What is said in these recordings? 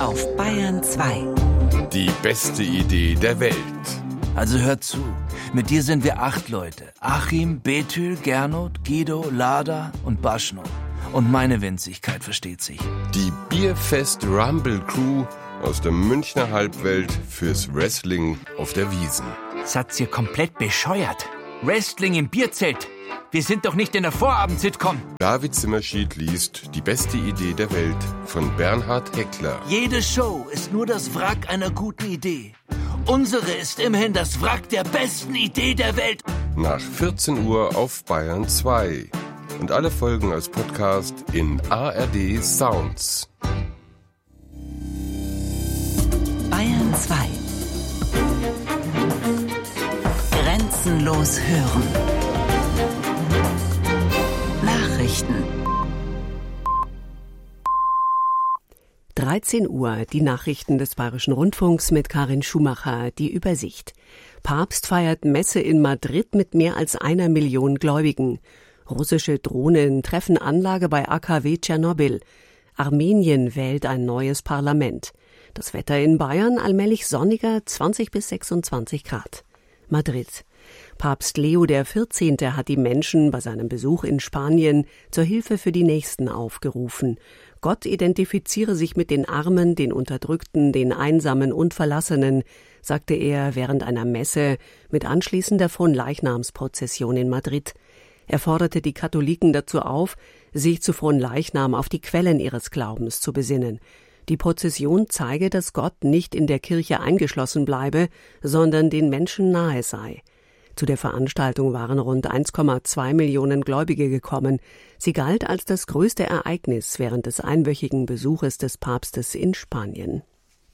auf Bayern 2. Die beste Idee der Welt. Also hört zu, mit dir sind wir 8 Leute. Achim, Betül, Gernot, Guido, Lada und Baschno. Und meine Winzigkeit versteht sich. Die Bierfest Rumble Crew aus der Münchner Halbwelt fürs Wrestling auf der Wiesn. Seid ihr komplett bescheuert? Wrestling im Bierzelt. Wir sind doch nicht in der Vorabend-Sitcom. David Zimmerschied liest Die beste Idee der Welt von Bernhard Heckler. Jede Show ist nur das Wrack einer guten Idee. Unsere ist immerhin das Wrack der besten Idee der Welt. Nach 14 Uhr auf Bayern 2. Und alle Folgen als Podcast in ARD Sounds. Bayern 2. Grenzenlos hören. Nachrichten. 13 Uhr, die Nachrichten des Bayerischen Rundfunks mit Karin Schumacher, die Übersicht. Papst feiert Messe in Madrid mit mehr als 1 Million Gläubigen. Russische Drohnen treffen Anlage bei AKW Tschernobyl. Armenien wählt ein neues Parlament. Das Wetter in Bayern allmählich sonniger, 20 bis 26 Grad. Madrid. Papst Leo XIV. Hat die Menschen bei seinem Besuch in Spanien zur Hilfe für die Nächsten aufgerufen. Gott identifiziere sich mit den Armen, den Unterdrückten, den Einsamen und Verlassenen, sagte er während einer Messe mit anschließender Fronleichnamsprozession in Madrid. Er forderte die Katholiken dazu auf, sich zu Fronleichnam auf die Quellen ihres Glaubens zu besinnen. Die Prozession zeige, dass Gott nicht in der Kirche eingeschlossen bleibe, sondern den Menschen nahe sei. Zu der Veranstaltung waren rund 1,2 Millionen Gläubige gekommen. Sie galt als das größte Ereignis während des einwöchigen Besuches des Papstes in Spanien.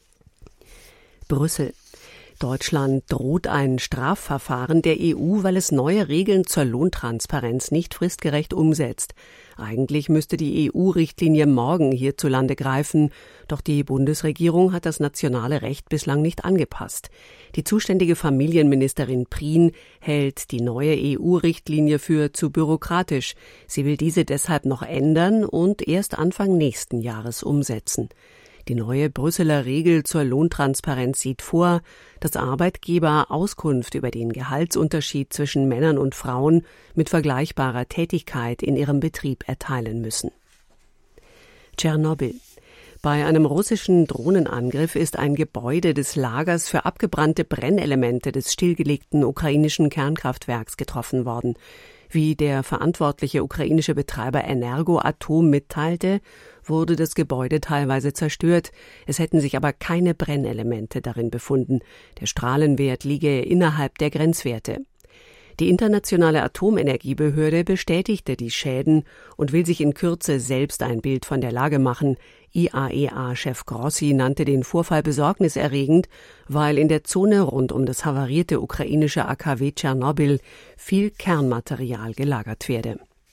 Brüssel. Deutschland droht ein Strafverfahren der EU, weil es neue Regeln zur Lohntransparenz nicht fristgerecht umsetzt. Eigentlich müsste die EU-Richtlinie morgen hierzulande greifen, doch die Bundesregierung hat das nationale Recht bislang nicht angepasst. Die zuständige Familienministerin Prien hält die neue EU-Richtlinie für zu bürokratisch. Sie will diese deshalb noch ändern und erst Anfang nächsten Jahres umsetzen. Die neue Brüsseler Regel zur Lohntransparenz sieht vor, dass Arbeitgeber Auskunft über den Gehaltsunterschied zwischen Männern und Frauen mit vergleichbarer Tätigkeit in ihrem Betrieb erteilen müssen. Tschernobyl. Bei einem russischen Drohnenangriff ist ein Gebäude des Lagers für abgebrannte Brennelemente des stillgelegten ukrainischen Kernkraftwerks getroffen worden. Wie der verantwortliche ukrainische Betreiber Energoatom mitteilte, wurde das Gebäude teilweise zerstört. Es hätten sich aber keine Brennelemente darin befunden. Der Strahlenwert liege innerhalb der Grenzwerte. Die Internationale Atomenergiebehörde bestätigte die Schäden und will sich in Kürze selbst ein Bild von der Lage machen. IAEA-Chef Grossi nannte den Vorfall besorgniserregend, weil in der Zone rund um das havarierte ukrainische AKW Tschernobyl viel Kernmaterial gelagert werde.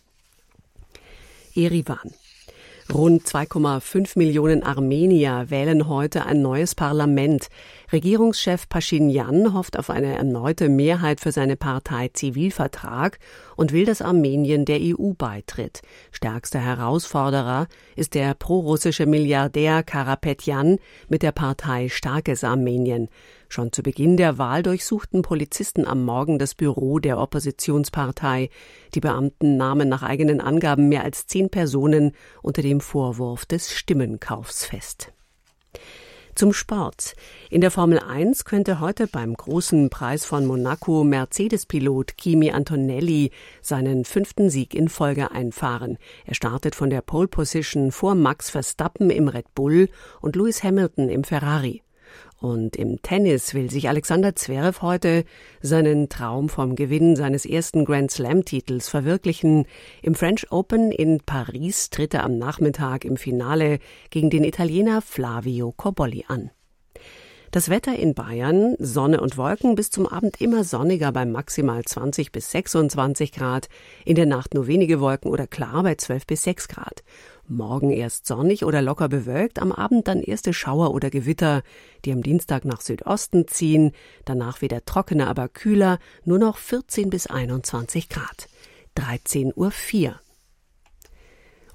Erivan. Rund 2,5 Millionen Armenier wählen heute ein neues Parlament. Regierungschef Paschinjan hofft auf eine erneute Mehrheit für seine Partei Zivilvertrag und will, dass Armenien der EU beitritt. Stärkster Herausforderer ist der prorussische Milliardär Karapetjan mit der Partei Starkes Armenien. Schon zu Beginn der Wahl durchsuchten Polizisten am Morgen das Büro der Oppositionspartei. Die Beamten nahmen nach eigenen Angaben mehr als 10 Personen unter dem Vorwurf des Stimmenkaufs fest. Zum Sport. In der Formel 1 könnte heute beim großen Preis von Monaco Mercedes-Pilot Kimi Antonelli seinen 5. Sieg in Folge einfahren. Er startet von der Pole Position vor Max Verstappen im Red Bull und Lewis Hamilton im Ferrari. Und im Tennis will sich Alexander Zverev heute seinen Traum vom Gewinn seines ersten Grand-Slam-Titels verwirklichen. Im French Open in Paris tritt er am Nachmittag im Finale gegen den Italiener Flavio Cobolli an. Das Wetter in Bayern, Sonne und Wolken, bis zum Abend immer sonniger bei maximal 20 bis 26 Grad, in der Nacht nur wenige Wolken oder klar bei 12 bis 6 Grad. Morgen erst sonnig oder locker bewölkt, am Abend dann erste Schauer oder Gewitter, die am Dienstag nach Südosten ziehen, danach wieder trockener, aber kühler, nur noch 14 bis 21 Grad. 13:04 Uhr.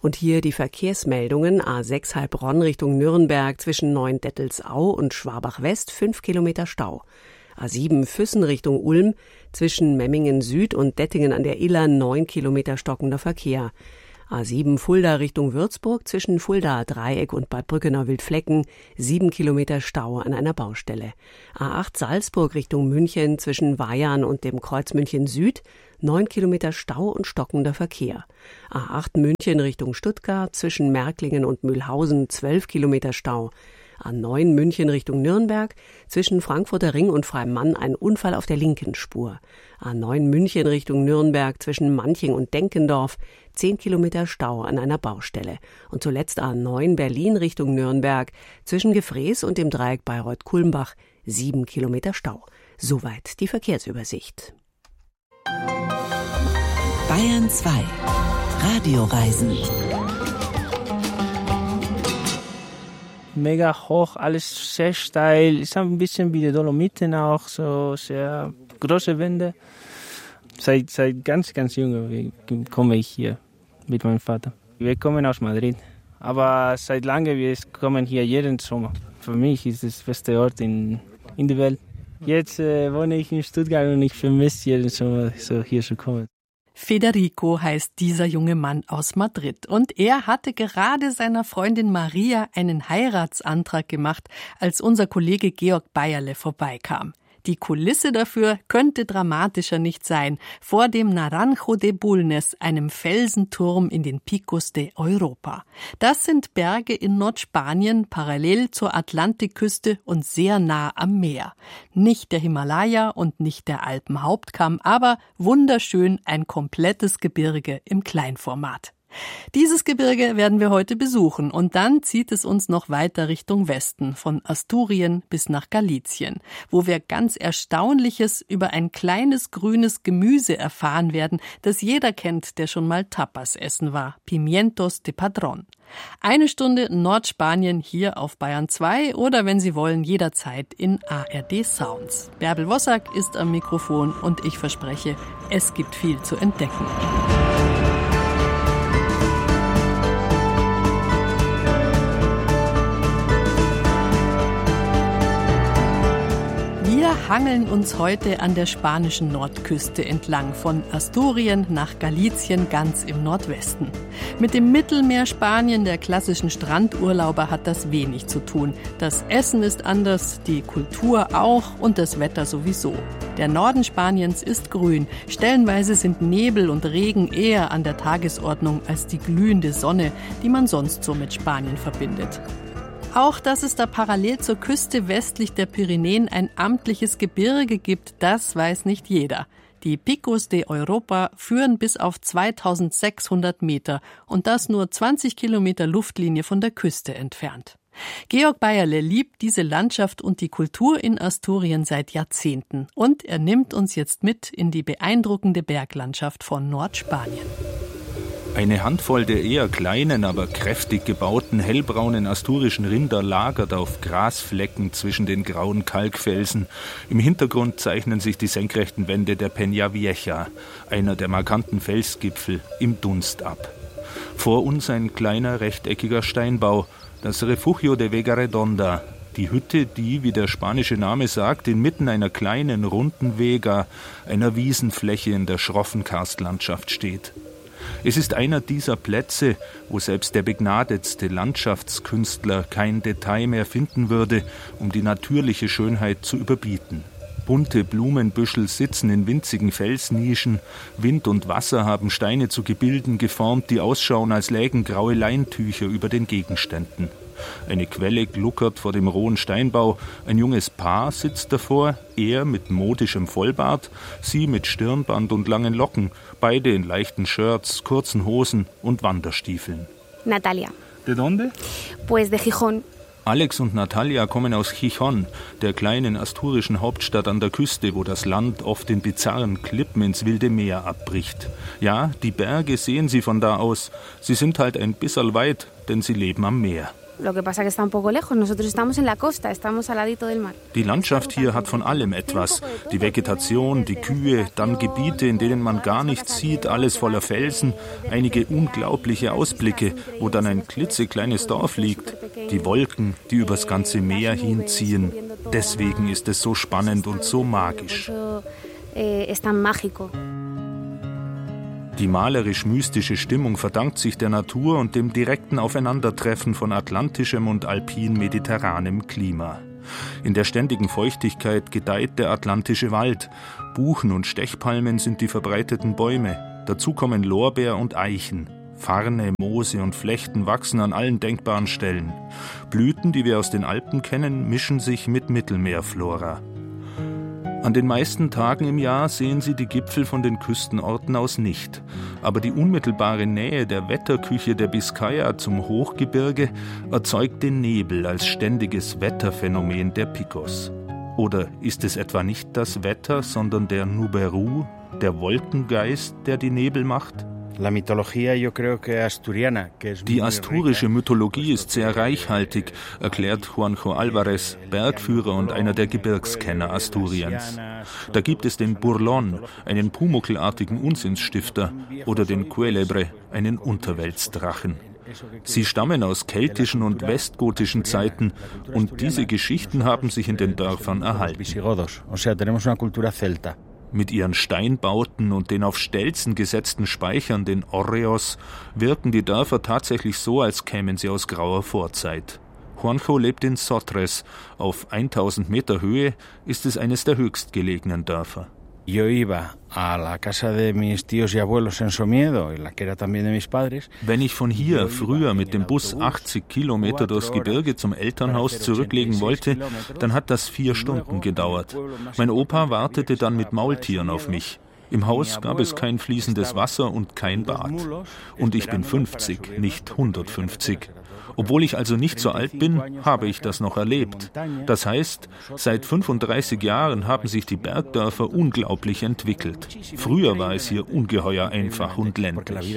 Und hier die Verkehrsmeldungen. A6 Heilbronn Richtung Nürnberg zwischen Neuendettelsau und Schwabach West 5 Kilometer Stau. A7 Füssen Richtung Ulm zwischen Memmingen Süd und Dettingen an der Iller 9 Kilometer stockender Verkehr. A7 Fulda Richtung Würzburg zwischen Fulda Dreieck und Bad Brückenau-Wildflecken 7 Kilometer Stau an einer Baustelle. A8 Salzburg Richtung München zwischen Weyarn und dem Kreuz München Süd 9 Kilometer Stau und stockender Verkehr. A8 München Richtung Stuttgart zwischen Märklingen und Mühlhausen 12 Kilometer Stau. A9 München Richtung Nürnberg zwischen Frankfurter Ring und Freimann ein Unfall auf der linken Spur. A9 München Richtung Nürnberg zwischen Manching und Denkendorf 10 Kilometer Stau an einer Baustelle. Und zuletzt A9 Berlin Richtung Nürnberg zwischen Gefrees und dem Dreieck Bayreuth-Kulmbach 7 Kilometer Stau. Soweit die Verkehrsübersicht. Bayern 2 Radioreisen. Mega hoch, alles sehr steil. Ist ein bisschen wie die Dolomiten auch, so sehr große Wände. Seit ganz jung komme ich hier mit meinem Vater. Wir kommen aus Madrid, aber seit langem wir kommen hier jeden Sommer. Für mich ist es der beste Ort in der Welt. Jetzt wohne ich in Stuttgart und ich vermisse jeden Sommer so hier zu kommen. Federico heißt dieser junge Mann aus Madrid und er hatte gerade seiner Freundin Maria einen Heiratsantrag gemacht, als unser Kollege Georg Bayerle vorbeikam. Die Kulisse dafür könnte dramatischer nicht sein. Vor dem Naranjo de Bulnes, einem Felsenturm in den Picos de Europa. Das sind Berge in Nordspanien, parallel zur Atlantikküste und sehr nah am Meer. Nicht der Himalaya und nicht der Alpenhauptkamm, aber wunderschön ein komplettes Gebirge im Kleinformat. Dieses Gebirge werden wir heute besuchen und dann zieht es uns noch weiter Richtung Westen, von Asturien bis nach Galizien, wo wir ganz Erstaunliches über ein kleines grünes Gemüse erfahren werden, das jeder kennt, der schon mal Tapas essen war, Pimientos de Padrón. 1 Stunde Nordspanien hier auf Bayern 2 oder wenn Sie wollen jederzeit in ARD Sounds. Bärbel Wossack ist am Mikrofon und ich verspreche, es gibt viel zu entdecken. Wir hangeln uns heute an der spanischen Nordküste entlang, von Asturien nach Galizien ganz im Nordwesten. Mit dem Mittelmeerspanien der klassischen Strandurlauber hat das wenig zu tun. Das Essen ist anders, die Kultur auch und das Wetter sowieso. Der Norden Spaniens ist grün. Stellenweise sind Nebel und Regen eher an der Tagesordnung als die glühende Sonne, die man sonst so mit Spanien verbindet. Auch, dass es da parallel zur Küste westlich der Pyrenäen ein amtliches Gebirge gibt, das weiß nicht jeder. Die Picos de Europa führen bis auf 2600 Meter und das nur 20 Kilometer Luftlinie von der Küste entfernt. Georg Bayerle liebt diese Landschaft und die Kultur in Asturien seit Jahrzehnten und er nimmt uns jetzt mit in die beeindruckende Berglandschaft von Nordspanien. Eine Handvoll der eher kleinen, aber kräftig gebauten, hellbraunen asturischen Rinder lagert auf Grasflecken zwischen den grauen Kalkfelsen. Im Hintergrund zeichnen sich die senkrechten Wände der Peña Vieja, einer der markanten Felsgipfel, im Dunst ab. Vor uns ein kleiner, rechteckiger Steinbau, das Refugio de Vega Redonda, die Hütte, die, wie der spanische Name sagt, inmitten einer kleinen, runden Vega, einer Wiesenfläche in der schroffen Karstlandschaft steht. Es ist einer dieser Plätze, wo selbst der begnadetste Landschaftskünstler kein Detail mehr finden würde, um die natürliche Schönheit zu überbieten. Bunte Blumenbüschel sitzen in winzigen Felsnischen, Wind und Wasser haben Steine zu Gebilden geformt, die ausschauen, als lägen graue Leintücher über den Gegenständen. Eine Quelle gluckert vor dem rohen Steinbau, ein junges Paar sitzt davor, er mit modischem Vollbart, sie mit Stirnband und langen Locken, beide in leichten Shirts, kurzen Hosen und Wanderstiefeln. Natalia. ¿De dónde? Pues de Gijón. Alex und Natalia kommen aus Gijón, der kleinen asturischen Hauptstadt an der Küste, wo das Land oft in bizarren Klippen ins wilde Meer abbricht. Ja, die Berge sehen sie von da aus. Sie sind halt ein bisserl weit, denn sie leben am Meer. Die Landschaft hier hat von allem etwas. Die Vegetation, die Kühe, dann Gebiete, in denen man gar nichts sieht, alles voller Felsen, einige unglaubliche Ausblicke, wo dann ein klitzekleines Dorf liegt, die Wolken, die übers ganze Meer hinziehen. Deswegen ist es so spannend und so magisch. Die malerisch-mystische Stimmung verdankt sich der Natur und dem direkten Aufeinandertreffen von atlantischem und alpin-mediterranem Klima. In der ständigen Feuchtigkeit gedeiht der atlantische Wald. Buchen und Stechpalmen sind die verbreiteten Bäume. Dazu kommen Lorbeer und Eichen. Farne, Moose und Flechten wachsen an allen denkbaren Stellen. Blüten, die wir aus den Alpen kennen, mischen sich mit Mittelmeerflora. An den meisten Tagen im Jahr sehen Sie die Gipfel von den Küstenorten aus nicht. Aber die unmittelbare Nähe der Wetterküche der Biskaya zum Hochgebirge erzeugt den Nebel als ständiges Wetterphänomen der Picos. Oder ist es etwa nicht das Wetter, sondern der Nuberu, der Wolkengeist, der die Nebel macht? Die asturische Mythologie ist sehr reichhaltig, erklärt Juanjo Alvarez, Bergführer und einer der Gebirgskenner Asturiens. Da gibt es den Burlón, einen pumucklartigen Unsinnsstifter, oder den Cuélebre, einen Unterweltsdrachen. Sie stammen aus keltischen und westgotischen Zeiten und diese Geschichten haben sich in den Dörfern erhalten. Mit ihren Steinbauten und den auf Stelzen gesetzten Speichern, den Orreos, wirken die Dörfer tatsächlich so, als kämen sie aus grauer Vorzeit. Juanjo lebt in Sotres. Auf 1000 Meter Höhe ist es eines der höchstgelegenen Dörfer. Wenn ich von hier früher mit dem Bus 80 Kilometer durchs Gebirge zum Elternhaus zurücklegen wollte, dann hat das 4 Stunden gedauert. Mein Opa wartete dann mit Maultieren auf mich. Im Haus gab es kein fließendes Wasser und kein Bad. Und ich bin 50, nicht 150. Obwohl ich also nicht so alt bin, habe ich das noch erlebt. Das heißt, seit 35 Jahren haben sich die Bergdörfer unglaublich entwickelt. Früher war es hier ungeheuer einfach und ländlich.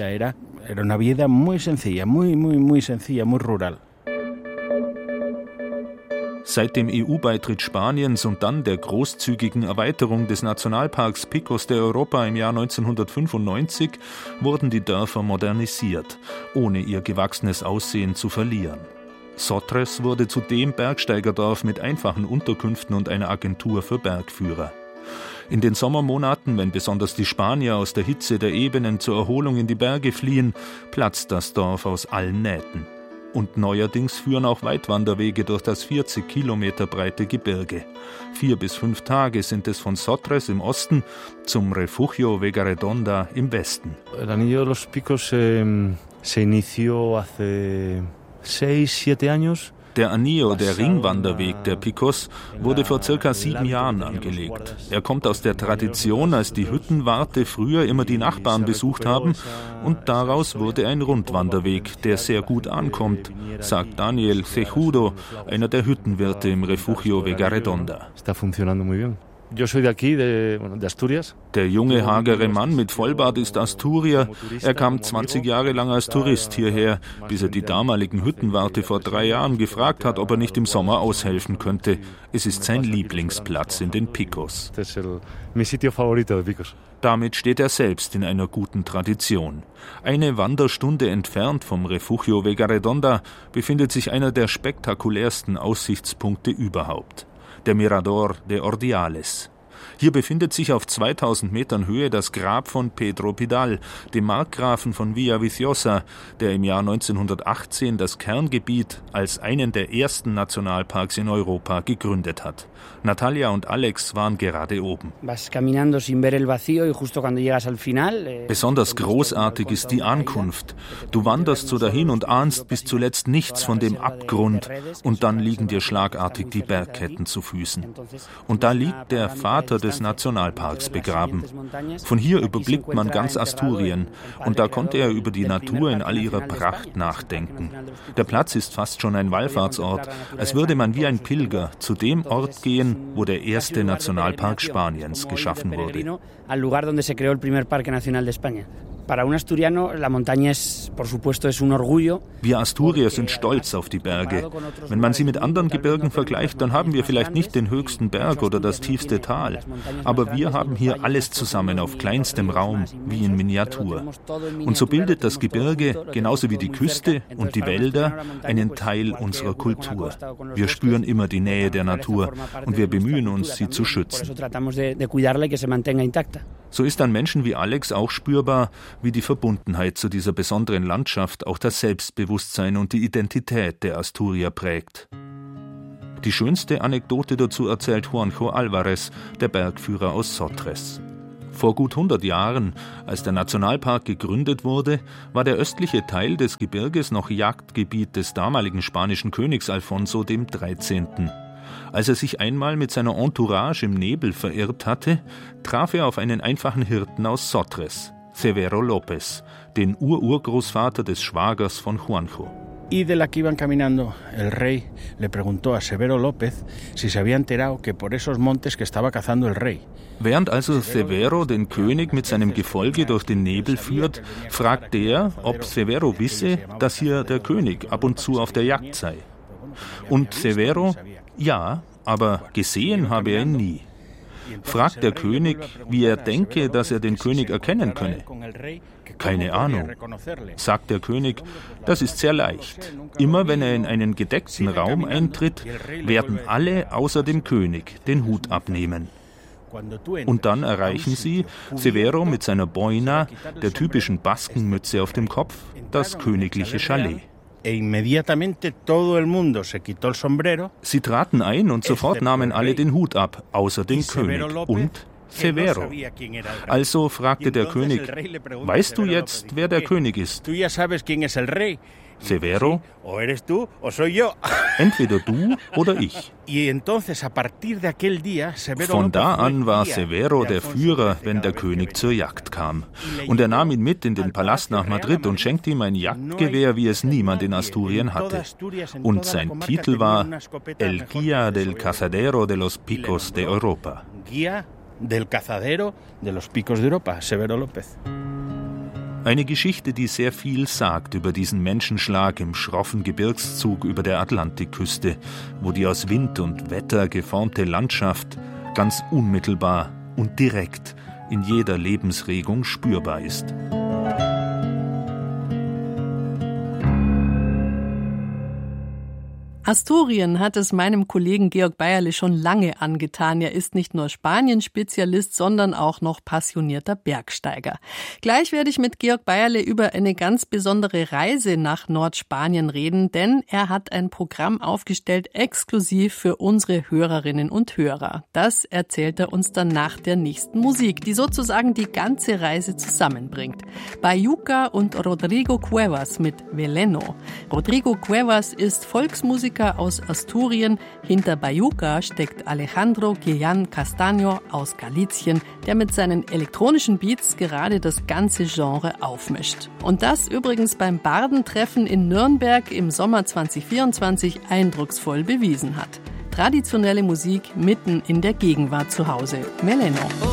Seit dem EU-Beitritt Spaniens und dann der großzügigen Erweiterung des Nationalparks Picos de Europa im Jahr 1995 wurden die Dörfer modernisiert, ohne ihr gewachsenes Aussehen zu verlieren. Sotres wurde zu dem Bergsteigerdorf mit einfachen Unterkünften und einer Agentur für Bergführer. In den Sommermonaten, wenn besonders die Spanier aus der Hitze der Ebenen zur Erholung in die Berge fliehen, platzt das Dorf aus allen Nähten. Und neuerdings führen auch Weitwanderwege durch das 40 Kilometer breite Gebirge. 4 bis 5 Tage sind es von Sotres im Osten zum Refugio Vegaredonda im Westen. El Anillo de los Picos se inició hace 6-7 años. Der Anillo, der Ringwanderweg der Picos, wurde vor circa 7 Jahren angelegt. Er kommt aus der Tradition, als die Hüttenwarte früher immer die Nachbarn besucht haben, und daraus wurde ein Rundwanderweg, der sehr gut ankommt, sagt Daniel Cejudo, einer der Hüttenwirte im Refugio Vegaredonda. Está funcionando muy bien. Yo soy de aquí, de Asturias. Der junge, hagere Mann mit Vollbart ist Asturier. Er kam 20 Jahre lang als Tourist hierher, bis er die damaligen Hüttenwarte vor 3 Jahren gefragt hat, ob er nicht im Sommer aushelfen könnte. Es ist sein Lieblingsplatz in den Picos. Damit steht er selbst in einer guten Tradition. Eine Wanderstunde entfernt vom Refugio Vegaredonda befindet sich einer der spektakulärsten Aussichtspunkte überhaupt. Der Mirador de Ordiales. Hier befindet sich auf 2000 Metern Höhe das Grab von Pedro Pidal, dem Markgrafen von Villaviciosa, der im Jahr 1918 das Kerngebiet als einen der ersten Nationalparks in Europa gegründet hat. Natalia und Alex waren gerade oben. Besonders großartig ist die Ankunft. Du wanderst so dahin und ahnst bis zuletzt nichts von dem Abgrund und dann liegen dir schlagartig die Bergketten zu Füßen. Und da liegt der Vater des Nationalparks begraben. Von hier überblickt man ganz Asturien und da konnte er über die Natur in all ihrer Pracht nachdenken. Der Platz ist fast schon ein Wallfahrtsort, als würde man wie ein Pilger zu dem Ort gehen, wo der erste Nationalpark Spaniens geschaffen wurde. Wir Asturier sind stolz auf die Berge. Wenn man sie mit anderen Gebirgen vergleicht, dann haben wir vielleicht nicht den höchsten Berg oder das tiefste Tal. Aber wir haben hier alles zusammen auf kleinstem Raum, wie in Miniatur. Und so bildet das Gebirge, genauso wie die Küste und die Wälder, einen Teil unserer Kultur. Wir spüren immer die Nähe der Natur und wir bemühen uns, sie zu schützen. So ist an Menschen wie Alex auch spürbar, wie die Verbundenheit zu dieser besonderen Landschaft auch das Selbstbewusstsein und die Identität der Asturier prägt. Die schönste Anekdote dazu erzählt Juanjo Alvarez, der Bergführer aus Sotres. Vor gut 100 Jahren, als der Nationalpark gegründet wurde, war der östliche Teil des Gebirges noch Jagdgebiet des damaligen spanischen Königs Alfonso XIII. Als er sich einmal mit seiner Entourage im Nebel verirrt hatte, traf er auf einen einfachen Hirten aus Sotres, Severo López, den Urgroßvater des Schwagers von Juanjo. Y de la que iban caminando, el rey le preguntó a Severo López si se había enterado que por esos montes que estaba cazando el rey. Während also Severo den König mit seinem Gefolge durch den Nebel führt, fragt der, ob Severo wisse, dass hier der König ab und zu auf der Jagd sei. Und Severo: Ja, aber gesehen habe er ihn nie. Fragt der König, wie er denke, dass er den König erkennen könne. Keine Ahnung, sagt der König, das ist sehr leicht. Immer wenn er in einen gedeckten Raum eintritt, werden alle außer dem König den Hut abnehmen. Und dann erreichen sie, Severo mit seiner Boina, der typischen Baskenmütze auf dem Kopf, das königliche Chalet. Sie traten ein und sofort nahmen alle den Hut ab, außer dem König und Severo. Also fragte der König: Weißt du jetzt, wer der König ist? Severo: Entweder du oder ich. Von da an war Severo der Führer, wenn der König zur Jagd kam. Und er nahm ihn mit in den Palast nach Madrid und schenkte ihm ein Jagdgewehr, wie es niemand in Asturien hatte. Und sein Titel war El Guía del Cazadero de los Picos de Europa. Del Cazadero de los Picos de Europa, Severo López. Eine Geschichte, die sehr viel sagt über diesen Menschenschlag im schroffen Gebirgszug über der Atlantikküste, wo die aus Wind und Wetter geformte Landschaft ganz unmittelbar und direkt in jeder Lebensregung spürbar ist. Asturien hat es meinem Kollegen Georg Bayerle schon lange angetan. Er ist nicht nur Spanien-Spezialist, sondern auch noch passionierter Bergsteiger. Gleich werde ich mit Georg Bayerle über eine ganz besondere Reise nach Nordspanien reden, denn er hat ein Programm aufgestellt, exklusiv für unsere Hörerinnen und Hörer. Das erzählt er uns dann nach der nächsten Musik, die sozusagen die ganze Reise zusammenbringt. Bayuca und Rodrigo Cuevas mit Veleno. Rodrigo Cuevas ist Volksmusiker aus Asturien. Hinter Bayuca steckt Alejandro Guillán Castaño aus Galizien, der mit seinen elektronischen Beats gerade das ganze Genre aufmischt. Und das übrigens beim Bardentreffen in Nürnberg im Sommer 2024 eindrucksvoll bewiesen hat. Traditionelle Musik mitten in der Gegenwart zu Hause. Veleno.